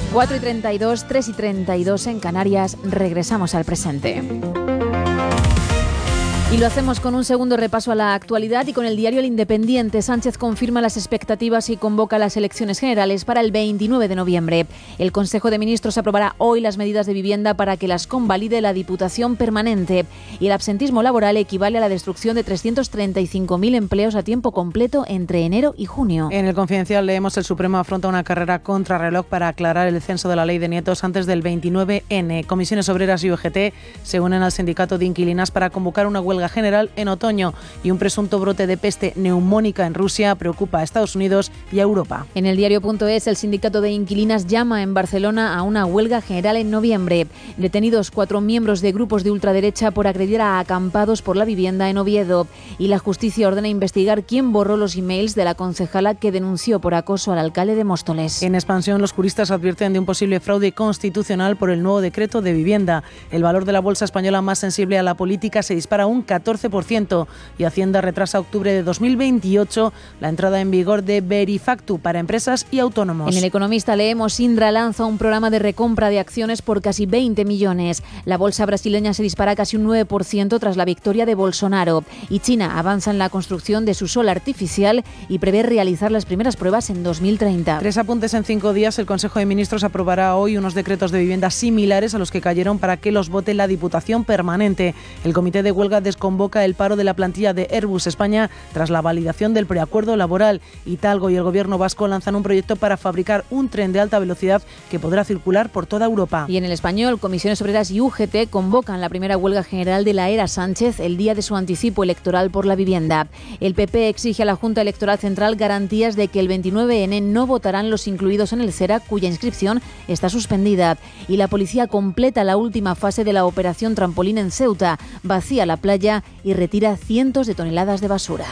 4:32, 3:32 en Canarias. Regresamos al presente. Y lo hacemos con un segundo repaso a la actualidad y con el diario El Independiente. Sánchez confirma las expectativas y convoca las elecciones generales para el 29 de noviembre. El Consejo de Ministros aprobará hoy las medidas de vivienda para que las convalide la Diputación Permanente. Y el absentismo laboral equivale a la destrucción de 335.000 empleos a tiempo completo entre enero y junio. En El Confidencial leemos: el Supremo afronta una carrera contrarreloj para aclarar el censo de la ley de nietos antes del 29N. Comisiones Obreras y UGT se unen al sindicato de inquilinas para convocar una huelga general en otoño, y un presunto brote de peste neumónica en Rusia preocupa a Estados Unidos y a Europa. En el diario.es, el sindicato de inquilinas llama en Barcelona a una huelga general en noviembre. Detenidos 4 miembros de grupos de ultraderecha por agredir a acampados por la vivienda en Oviedo. Y la justicia ordena investigar quién borró los emails de la concejala que denunció por acoso al alcalde de Móstoles. En Expansión, los juristas advierten de un posible fraude constitucional por el nuevo decreto de vivienda. El valor de la bolsa española más sensible a la política se dispara un 14% y Hacienda retrasa a octubre de 2028 la entrada en vigor de Verifactu para empresas y autónomos. En El Economista leemos: Indra lanza un programa de recompra de acciones por casi 20 millones. La bolsa brasileña se dispara casi un 9% tras la victoria de Bolsonaro. Y China avanza en la construcción de su sol artificial y prevé realizar las primeras pruebas en 2030. 3 apuntes en 5 días. El Consejo de Ministros aprobará hoy unos decretos de vivienda similares a los que cayeron para que los vote la Diputación Permanente. El Comité de Huelga desconvoca el paro de la plantilla de Airbus España tras la validación del preacuerdo laboral. Hidalgo y el Gobierno vasco lanzan un proyecto para fabricar un tren de alta velocidad que podrá circular por toda Europa. Y en El Español, Comisiones Obreras y UGT convocan la primera huelga general de la era Sánchez el día de su anticipo electoral por la vivienda. El PP exige a la Junta Electoral Central garantías de que el 29N no votarán los incluidos en el CERA, cuya inscripción está suspendida. Y la policía completa la última fase de la operación Trampolín en Ceuta, vacía la playa y retira cientos de toneladas de basura.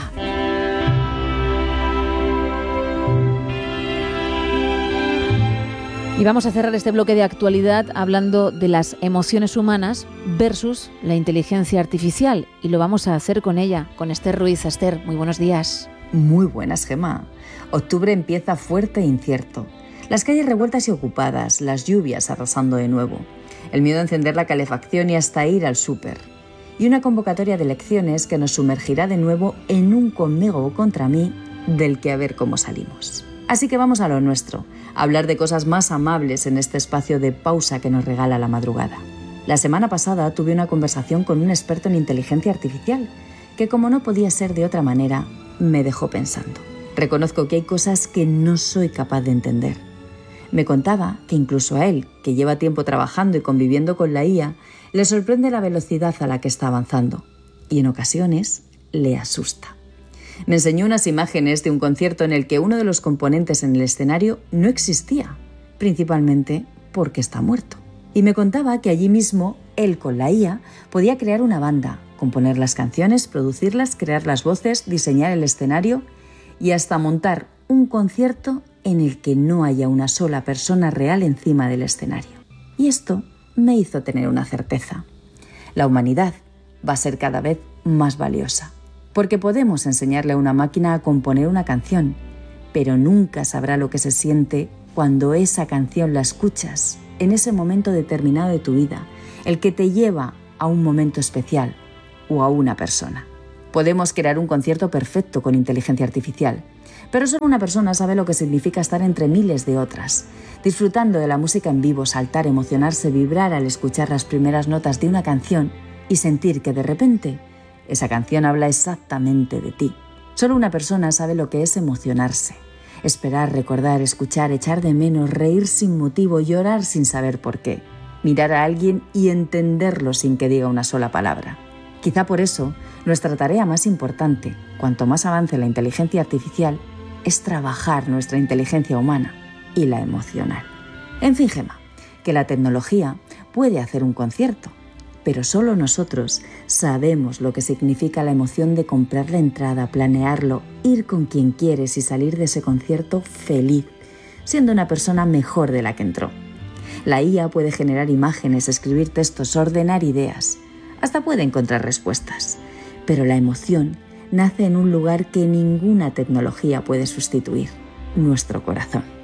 Y vamos a cerrar este bloque de actualidad hablando de las emociones humanas versus la inteligencia artificial. Y lo vamos a hacer con ella, con Esther Ruiz. Esther, muy buenos días. Muy buenas, Gemma. Octubre empieza fuerte e incierto. Las calles revueltas y ocupadas, las lluvias arrasando de nuevo. El miedo a encender la calefacción y hasta ir al súper. Y una convocatoria de elecciones que nos sumergirá de nuevo en un conmigo o contra mí del que a ver cómo salimos. Así que vamos a lo nuestro, a hablar de cosas más amables en este espacio de pausa que nos regala la madrugada. La semana pasada tuve una conversación con un experto en inteligencia artificial que, como no podía ser de otra manera, me dejó pensando. Reconozco que hay cosas que no soy capaz de entender. Me contaba que incluso a él, que lleva tiempo trabajando y conviviendo con la IA, le sorprende la velocidad a la que está avanzando y en ocasiones le asusta. Me enseñó unas imágenes de un concierto en el que uno de los componentes en el escenario no existía, principalmente porque está muerto. Y me contaba que allí mismo él con la IA podía crear una banda, componer las canciones, producirlas, crear las voces, diseñar el escenario y hasta montar un concierto en el que no haya una sola persona real encima del escenario. Y esto me hizo tener una certeza. La humanidad va a ser cada vez más valiosa, porque podemos enseñarle a una máquina a componer una canción, pero nunca sabrá lo que se siente cuando esa canción la escuchas en ese momento determinado de tu vida, el que te lleva a un momento especial o a una persona. Podemos crear un concierto perfecto con inteligencia artificial, pero solo una persona sabe lo que significa estar entre miles de otras, disfrutando de la música en vivo, saltar, emocionarse, vibrar al escuchar las primeras notas de una canción y sentir que de repente esa canción habla exactamente de ti. Solo una persona sabe lo que es emocionarse, esperar, recordar, escuchar, echar de menos, reír sin motivo, llorar sin saber por qué, mirar a alguien y entenderlo sin que diga una sola palabra. Quizá por eso, nuestra tarea más importante, cuanto más avance la inteligencia artificial, es trabajar nuestra inteligencia humana y la emocional. En fin, Gemma, que la tecnología puede hacer un concierto, pero solo nosotros sabemos lo que significa la emoción de comprar la entrada, planearlo, ir con quien quieres y salir de ese concierto feliz, siendo una persona mejor de la que entró. La IA puede generar imágenes, escribir textos, ordenar ideas, hasta puede encontrar respuestas, pero la emoción nace en un lugar que ninguna tecnología puede sustituir: nuestro corazón.